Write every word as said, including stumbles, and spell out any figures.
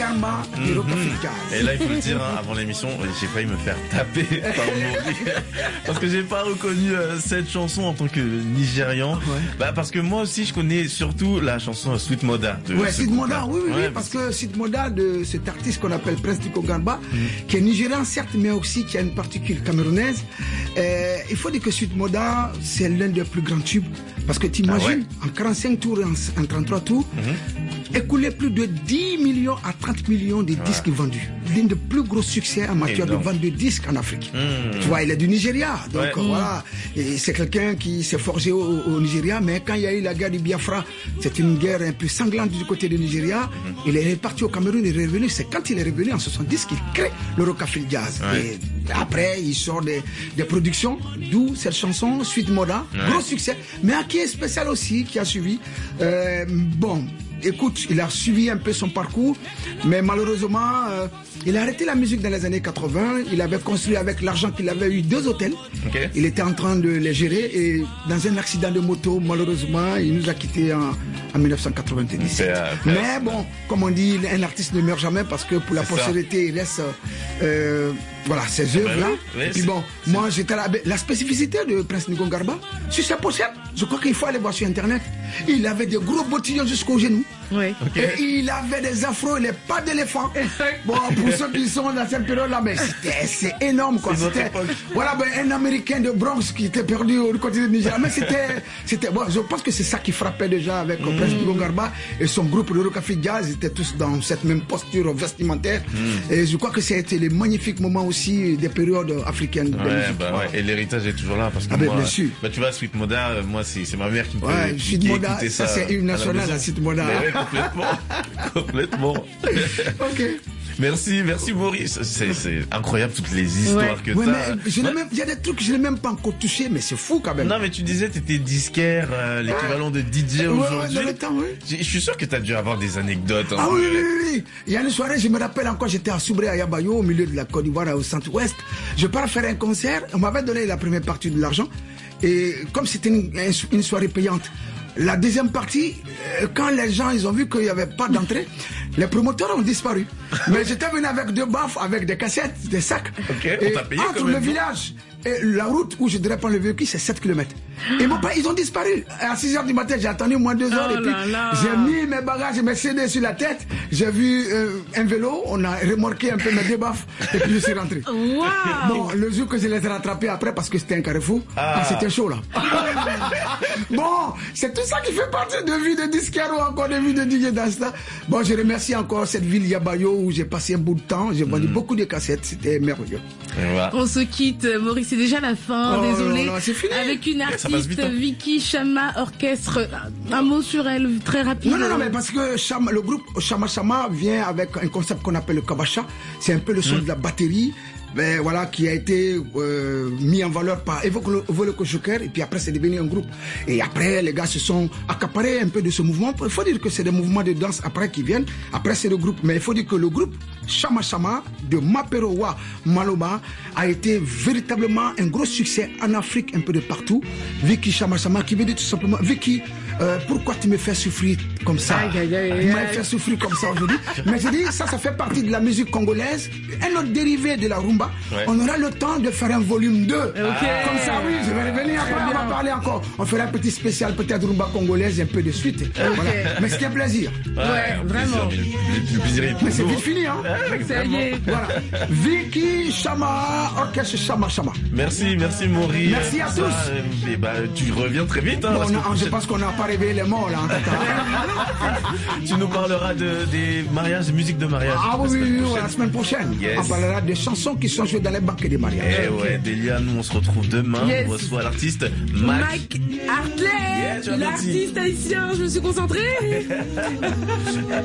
Ngarba de Rockafeller Jazz. Et là, il faut le dire, hein, avant l'émission, j'ai failli me faire taper par Maury. Parce que j'ai pas reconnu euh, cette chanson en tant que Nigérian. Ouais. Bah, parce que moi aussi, je connais surtout la chanson Sweet Moda. De ouais, Sweet Moda, oui, oui, ouais, oui, parce que Sweet Moda de cet artiste qu'on appelle Prince Diko Ngarba, mm. qui est nigérian certes, mais aussi qui a une particule camerounaise. Euh, il faut dire que Sweet Moda, c'est l'un des plus grands tubes. Parce que tu imagines, ah ouais. en quarante-cinq tours, en, en trente-trois tours, mm-hmm. écoulé plus de dix millions à trente millions de disques ouais. vendus. L'un des plus gros succès en matière de vente de disques en Afrique. Mm. Tu vois, il est du Nigeria. Donc ouais. voilà, et c'est quelqu'un qui s'est forgé au, au Nigeria, mais quand il y a eu la guerre du Biafra, c'est une guerre un peu sanglante du côté du Nigeria. Mm. Il est parti au Cameroun, il est revenu. C'est quand il est revenu en soixante-dix qu'il crée le Rockafeller Jazz. Ouais. Et après, il sort des, des productions, d'où cette chanson, Sweet Moda, ouais. gros succès, mais qui est spécial aussi, qui a suivi. Euh, bon, écoute, il a suivi un peu son parcours, mais malheureusement, euh, il a arrêté la musique dans les années quatre-vingts. Il avait construit avec l'argent qu'il avait eu deux hôtels. Okay. Il était en train de les gérer et dans un accident de moto, malheureusement, il nous a quittés en, en mille neuf cent quatre-vingt-dix-sept. Euh, mais bon, comme on dit, un artiste ne meurt jamais parce que pour la postérité, il laisse euh, voilà, ses œuvres-là. Oui, oui, et puis bon, moi, j'étais là. La spécificité de Prince Diko Ngarba, si c'est possible, je crois qu'il faut aller voir sur Internet. Il avait des gros bottillons jusqu'aux genoux. Oui. Okay. Et il avait des afros, il n'est pas d'éléphant. Bon, pour ceux qui sont dans cette période-là, mais c'est énorme, quoi. C'était, voilà, ben, un Américain de Bronx qui était perdu au côté du Nigeria. Mais c'était, c'était, bon, je pense que c'est ça qui frappait déjà avec mm. Prince Diko Ngarba et son groupe, le Rockafeller Jazz. Ils étaient tous dans cette même posture vestimentaire. Mm. Et je crois que c'était les magnifiques moments aussi des périodes africaines. Ouais, de bah, ouais. Et l'héritage est toujours là parce que ah, moi, bien sûr. Bah, tu vois, Sweet Moda, moi, c'est, c'est ma mère qui me ouais, fait Sweet Moda, ça, ça c'est une nationale, la Sweet Moda. Complètement, complètement. Ok. Merci, merci Maurice. C'est, c'est incroyable toutes les histoires ouais. que ouais, t'as. Mais je ouais. même, il y a des trucs que je n'ai même pas encore touché, mais c'est fou quand même. Non, mais tu disais que t'étais disquaire, euh, l'équivalent de D J ouais, aujourd'hui. Ouais, dans le temps, oui. Je, je suis sûr que t'as dû avoir des anecdotes. Hein, ah oui, oui, oui, oui. Il y a une soirée, je me rappelle encore, j'étais à Soubré à Yabayo, au milieu de la Côte d'Ivoire, au centre-ouest. Je pars faire un concert. On m'avait donné la première partie de l'argent. Et comme c'était une, une soirée payante, la deuxième partie, quand les gens ils ont vu qu'il n'y avait pas d'entrée, les promoteurs ont disparu. Mais j'étais venu avec deux baffes, avec des cassettes, des sacs. Okay, et on t'a payé entre le village et la route où je devrais prendre le véhicule, c'est sept kilomètres. Et mon père, ils ont disparu. À six heures du matin, j'ai attendu moins deux heures. Oh et puis, j'ai mis mes bagages et mes C D sur la tête. J'ai vu euh, un vélo. On a remorqué un peu mes deux baffes. Et puis, je suis rentré. Wow. Bon, le jour que je les ai rattrapés après, parce que c'était un carrefour, ah. Ah, c'était chaud là. Bon, c'est tout ça qui fait partie de vie de disquaire ou encore de vie de D J d'Asta. Bon, je remercie encore cette ville Yabayo où j'ai passé un bout de temps. J'ai vendu mm. beaucoup de cassettes. C'était merveilleux. Voilà. On se quitte, Maurice. C'est déjà la fin. Oh, désolé. Non, non, c'est fini. Avec une artiste, vite, hein. Vicky Chama Orchestre. Un mot sur elle, très rapide. Non, non, non, mais parce que Chama, le groupe Chama Chama vient avec un concept qu'on appelle le kabacha. C'est un peu le son mm. de la batterie. Ben, voilà, qui a été euh, mis en valeur par Evoloko Joker, et puis après c'est devenu un groupe. Et après les gars se sont accaparés un peu de ce mouvement. Il faut dire que c'est des mouvements de danse après qui viennent. Après c'est le groupe, mais il faut dire que le groupe Chama Chama de Maperowa Maloba a été véritablement un gros succès en Afrique, un peu de partout. Vicky Chama Chama qui veut dire tout simplement Vicky, euh, pourquoi tu me fais souffrir comme ça? Aïe, aïe, aïe, tu m'as fait souffrir comme ça aujourd'hui. Mais je dis, ça, ça fait partie de la musique congolaise, un autre dérivé de la rumba. Ouais. On aura le temps de faire un volume deux. Okay. Comme ça, oui, je vais revenir après, on va parler encore. On fera un petit spécial, peut-être rumba congolaise, un peu de suite. Okay. Voilà. Mais c'était un plaisir. Ouais, ouais vraiment. Le plaisir est Mais c'est vite fini, hein. Ça y est. Voilà. Vicky Chama, orchestre Chama Chama. Merci, merci Maurice. Merci à tous. Euh, et bah, tu reviens très vite. Hein, bon, non, je pense qu'on n'a pas réveillé les morts, là, en tout cas. Tu nous parleras de, des mariages, des musiques de mariage. Ah oui, oui, oui, la semaine prochaine. Yes. On parlera des chansons qui sont jouées dans les banques des mariages. Eh okay. Ouais, Delia, nous on se retrouve demain. Yes. On reçoit l'artiste Mac, Mac Hartley, yes, l'artiste haïtien. Je me suis concentrée.